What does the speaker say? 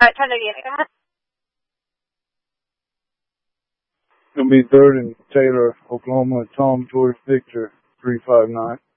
Alright, try that again. Go ahead. It'll be 3rd and Taylor, Oklahoma, Tom, George, Victor, 359.